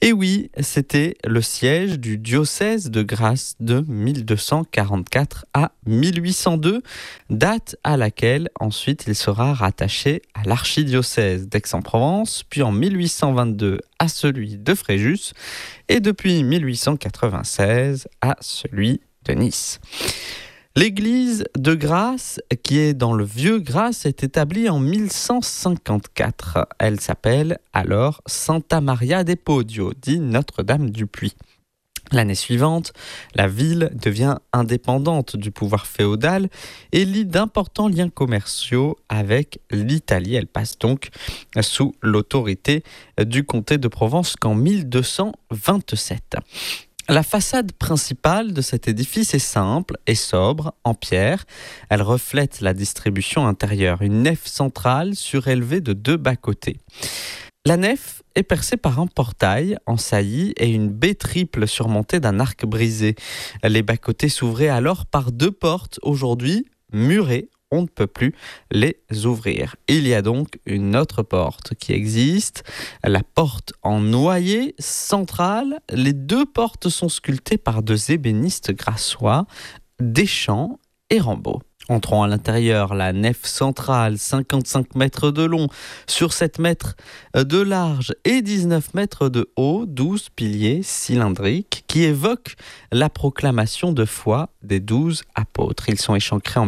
Et oui, c'était le siège du diocèse de Grasse de 1244 à 1802, date à laquelle ensuite il sera rattaché à l'archidiocèse d'Aix-en-Provence, puis en 1822 à celui de Fréjus et depuis 1896 à celui de Nice. L'église de Grasse, qui est dans le vieux Grasse, est établie en 1154. Elle s'appelle alors Santa Maria de Podio, dit Notre-Dame du Puy. L'année suivante, la ville devient indépendante du pouvoir féodal et lie d'importants liens commerciaux avec l'Italie. Elle passe donc sous l'autorité du comté de Provence qu'en 1227. La façade principale de cet édifice est simple et sobre, en pierre. Elle reflète la distribution intérieure, une nef centrale surélevée de 2 bas-côtés. La nef est percée par un portail en saillie et une baie triple surmontée d'un arc brisé. Les bas-côtés s'ouvraient alors par 2 portes, aujourd'hui murées. On ne peut plus les ouvrir. Il y a donc une autre porte qui existe, la porte en noyer centrale. Les 2 portes sont sculptées par 2 ébénistes grassois, Deschamps et Rambaud. Entrons à l'intérieur, la nef centrale, 55 mètres de long, sur 7 mètres de large et 19 mètres de haut, 12 piliers cylindriques qui évoquent la proclamation de foi des 12 apôtres. Ils sont échancrés en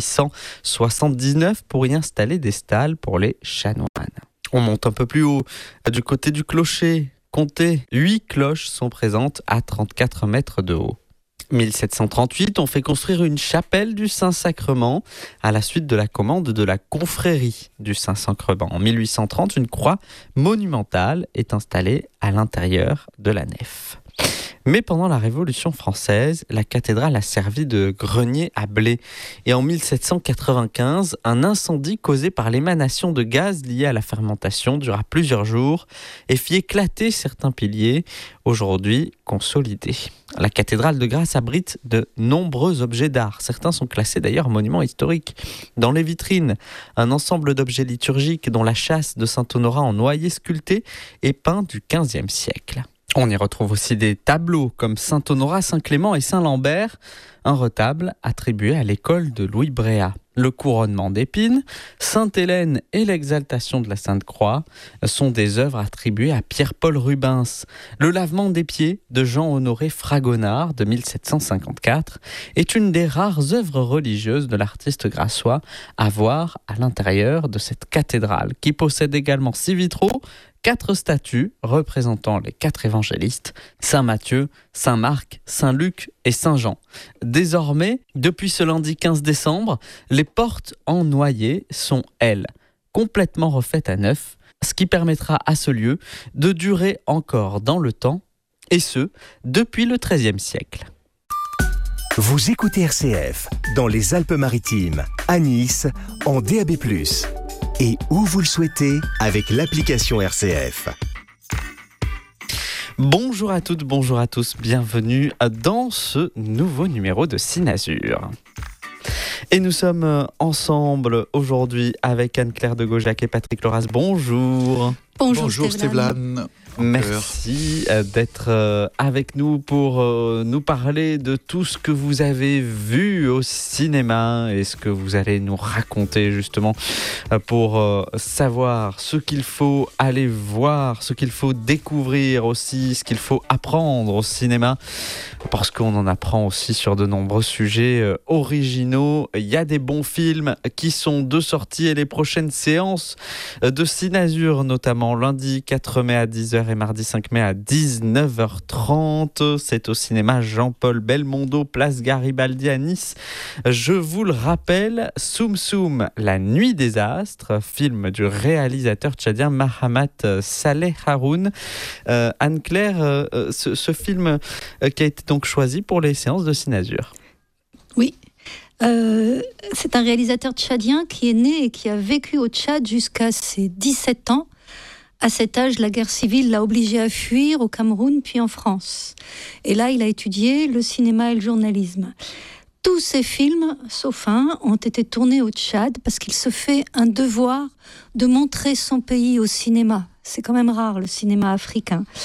1679 pour y installer des stalles pour les chanoines. On monte un peu plus haut, du côté du clocher. Comptez, 8 cloches sont présentes à 34 mètres de haut. 1738, on fait construire une chapelle du Saint-Sacrement à la suite de la commande de la confrérie du Saint-Sacrement. En 1830, une croix monumentale est installée à l'intérieur de la nef. Mais pendant la Révolution française, la cathédrale a servi de grenier à blé. Et en 1795, un incendie causé par l'émanation de gaz lié à la fermentation dura plusieurs jours et fit éclater certains piliers, aujourd'hui consolidés. La cathédrale de Grasse abrite de nombreux objets d'art. Certains sont classés d'ailleurs monuments historiques. Dans les vitrines, un ensemble d'objets liturgiques dont la châsse de Saint-Honorat en noyer sculpté est peint du XVe siècle. On y retrouve aussi des tableaux comme Saint-Honorat, Saint-Clément et Saint-Lambert, un retable attribué à l'école de Louis Bréa. Le couronnement d'épines, Sainte-Hélène et l'exaltation de la Sainte-Croix sont des œuvres attribuées à Pierre-Paul Rubens. Le lavement des pieds de Jean-Honoré Fragonard de 1754 est une des rares œuvres religieuses de l'artiste grassois à voir à l'intérieur de cette cathédrale, qui possède également 6 vitraux, 4 statues représentant les 4 évangélistes, Saint Matthieu, Saint Marc, Saint Luc et Saint Jean. Désormais, depuis ce lundi 15 décembre, les portes en noyer sont, elles, complètement refaites à neuf, ce qui permettra à ce lieu de durer encore dans le temps, et ce, depuis le XIIIe siècle. Vous écoutez RCF dans les Alpes-Maritimes, à Nice, en DAB+. Et où vous le souhaitez avec l'application RCF. Bonjour à toutes, bonjour à tous, bienvenue dans ce nouveau numéro de Cinazur. Et nous sommes ensemble aujourd'hui avec Anne-Claire de Gaujac et Patrick Loras. Bonjour. Bonjour Stéphane. Merci d'être avec nous pour nous parler de tout ce que vous avez vu au cinéma et ce que vous allez nous raconter justement pour savoir ce qu'il faut aller voir, ce qu'il faut découvrir aussi, ce qu'il faut apprendre au cinéma, parce qu'on en apprend aussi sur de nombreux sujets originaux. Il y a des bons films qui sont de sortie et les prochaines séances de Cinazur, notamment lundi 4 mai à 10h et mardi 5 mai à 19h30. C'est au cinéma Jean-Paul Belmondo, place Garibaldi à Nice. Je vous le rappelle, Soum Soum, La Nuit des Astres, film du réalisateur tchadien Mahamat Saleh Haroun. Anne-Claire, ce film qui a été donc choisi pour les séances de Cinazur. Oui. C'est un réalisateur tchadien qui est né et qui a vécu au Tchad jusqu'à ses 17 ans. À cet âge, la guerre civile l'a obligé à fuir au Cameroun puis en France. Et là, il a étudié le cinéma et le journalisme. Tous ces films, sauf un, ont été tournés au Tchad parce qu'il se fait un devoir de montrer son pays au cinéma. C'est quand même rare, le cinéma africain.